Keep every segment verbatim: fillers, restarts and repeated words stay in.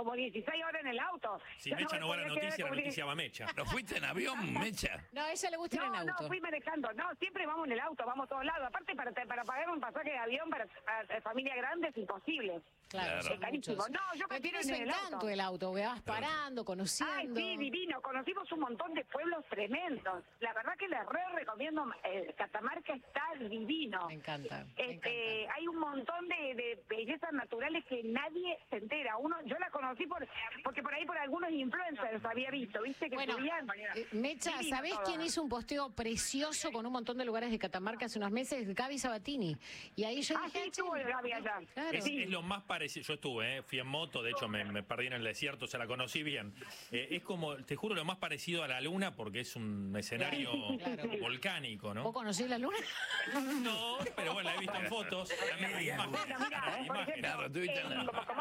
como dieciséis horas en el auto. Si Mecha no va a la noticia, la noticia va Mecha. ¿No fuiste en avión, Mecha? No, a ella le gusta ir en No, auto. no, fui manejando. No, siempre vamos en el auto, vamos a todos lados. Aparte, para, para pagar un pasaje de avión para, para familia grande es imposible. Claro, Claro. son Carísimo. muchos. No, yo Pero prefiero tiene su en el encanto auto. el auto, que vas parando, conociendo. Ay, sí, divino. Conocimos un montón de pueblos tremendos. La verdad que les re recomiendo. Eh, Catamarca está divino. Me encanta, me Este, encanta. hay un montón de, de bellezas naturales que nadie se entera. Uno, yo la conocí por porque por ahí por algunos influencers había visto, viste que Bueno, subían. eh, Mecha, Divino ¿sabés todo. quién hizo un posteo precioso con un montón de lugares de Catamarca hace unos meses? Gaby Sabatini. Y ahí yo Ah, dije, sí, che, estuvo el Gaby allá. claro. Es, Sí. es lo más parecido, yo estuve, eh, fui en moto, de hecho me, me perdí en el desierto, o sea, la conocí bien. Eh, es como, te juro, lo más parecido a la luna porque es un escenario Claro. volcánico, ¿no? ¿Vos conocés la luna? No, pero bueno, la he visto en fotos. La media imagen, Bueno, mira, la por imagen. ejemplo, Claro, tuviste eh, la- ¿cómo, cómo?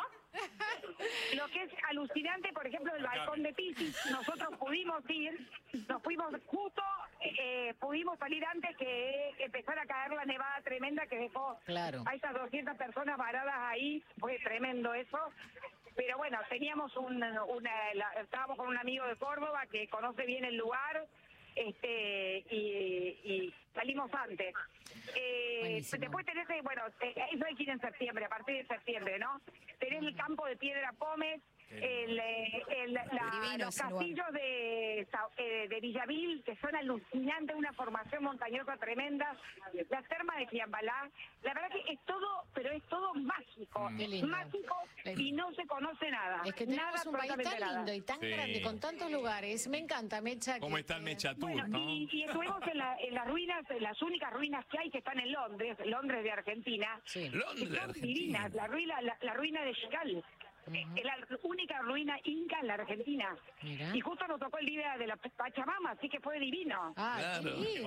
Lo que es alucinante, por ejemplo, el balcón de Pisis, nosotros pudimos ir, nos fuimos justo, eh, pudimos salir antes que empezara a caer la nevada tremenda que dejó Claro. a esas doscientas personas varadas ahí, fue tremendo eso. Pero bueno, teníamos un, una, la- estábamos con un amigo de Córdoba que conoce bien el lugar, este y, y salimos antes. Eh, Buenísimo. después tenés, eh, bueno, eh, eso hay que ir en septiembre, a partir de septiembre, ¿no? Tenés el campo de Piedra Pómez, el, eh, el- la- Divino los ese lugar. castillos de, Sa- eh, de Villavil, que son alucinantes, una formación montañosa tremenda, las termas de Fiambalá, la verdad que es todo, pero es todo mágico, Qué lindo. mágico y no se conoce nada. Es que nada, tenemos un país absolutamente tan nada. lindo y tan Sí. grande, con tantos lugares. Me encanta, Mecha. ¿Cómo que- está el que- Mecha Tour, Bueno, no? y, y estuvimos en, la- en las ruinas, en las únicas ruinas que hay que están en Londres, Londres de Argentina. Sí. Londres, que son Argentina. divinas, la ruina, la, la ruina de Xcal. Eh, Es la única ruina inca en la Argentina. Mirá. Y justo nos tocó el día de la Pachamama, así que fue divino. Ah, Claro. qué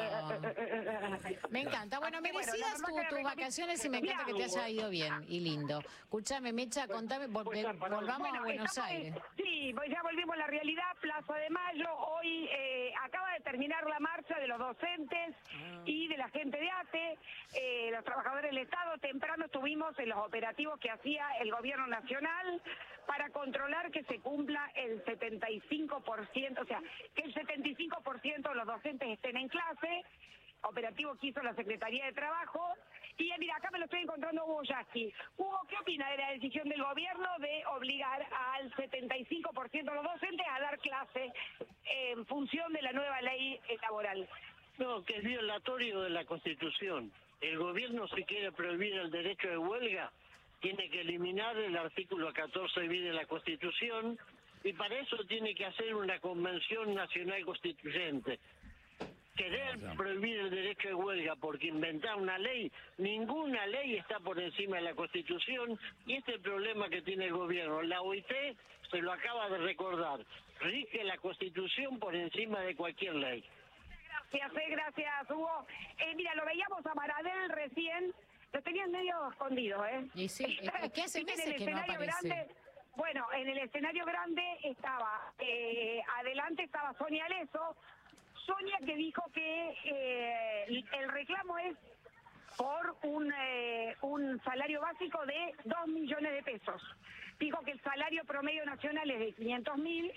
lindo. Me encanta. Bueno, Así que, bueno, merecidas la verdad tu- que tus recomiendo- vacaciones y me encanta que te haya ido bien y lindo. Escúchame, Mecha, contame, vol- volvamos Bueno, a Buenos estamos en- Aires. Sí, pues ya volvimos a la realidad, Plaza de Mayo. Hoy eh, acaba de terminar la marcha de los docentes y de la gente de ATE, eh, los trabajadores del Estado. Temprano estuvimos en los operativos que hacía el gobierno nacional para controlar que se cumpla el setenta y cinco por ciento, o sea, que el setenta y cinco por ciento de los docentes estén en clase. Operativo que hizo la Secretaría de Trabajo. Y eh, mira, acá me lo estoy encontrando Hugo Yasky. Hugo, ¿qué opina de la decisión del gobierno de obligar al setenta y cinco por ciento de los docentes a dar clase en función de la nueva ley eh, laboral? No, que es violatorio de la Constitución. El gobierno, si quiere prohibir el derecho de huelga, tiene que eliminar el artículo catorce bis de la Constitución y para eso tiene que hacer una convención nacional constituyente. Querer prohibir el derecho de huelga porque inventar una ley, ninguna ley está por encima de la Constitución y este es el problema que tiene el gobierno. La O I T se lo acaba de recordar, rige la Constitución por encima de cualquier ley. Gracias, eh, gracias, Hugo. Eh, mira, lo veíamos a Maradel recién, lo tenían medio escondido, ¿eh? Y sí, es que hace Viste, en meses el que no escenario aparece. grande, bueno, en el escenario grande estaba, eh, adelante estaba Sonia Leso, Sonia que dijo que eh, el reclamo es por un eh, un salario básico de dos millones de pesos. Dijo que el salario promedio nacional es de quinientos mil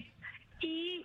y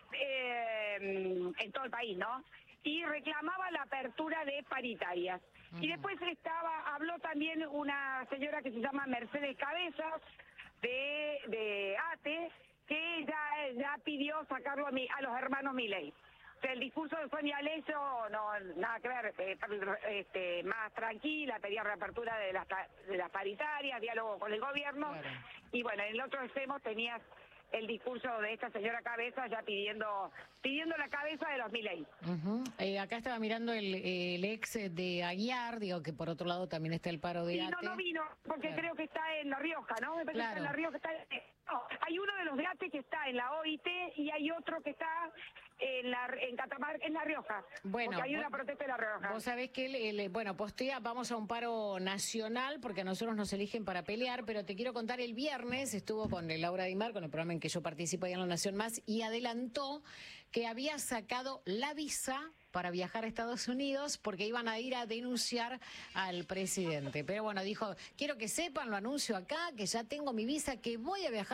eh, en todo el país, ¿no? Y reclamaba la apertura de paritarias. Y después estaba, habló también una señora que se llama Mercedes Cabezas de, de ATE, que ya, ya pidió sacarlo a, mi, a los hermanos Milei. O sea, el discurso de Sonia Leso, no, nada que ver, eh, este, más tranquila, pedía reapertura de las, de las paritarias, diálogo con el gobierno. Claro. Y bueno, en el otro extremo tenías el discurso de esta señora Cabeza ya pidiendo pidiendo la cabeza de los Milei. Ujú. Eh, acá estaba mirando el, el ex de Aguiar, digo que por otro lado también está el paro de Y no, ATE. no vino, porque Claro. creo que está en La Rioja, ¿no? Me parece Claro. que está en La Rioja. Está en- no, hay uno de los de ATE que está en la O I T y hay otro que está en la en Catamarca, en La Rioja. Bueno, porque hay una vos- protesta en La Rioja. Vos sabés que, el, el- bueno, postea, vamos a un paro nacional porque a nosotros nos eligen para pelear, pero te quiero contar, el viernes estuvo con Laura Dimar, con el programa en que yo participo ahí en La Nación Más, y adelantó que había sacado la visa para viajar a Estados Unidos porque iban a ir a denunciar al presidente. Pero bueno, dijo, quiero que sepan, lo anuncio acá, que ya tengo mi visa, que voy a viajar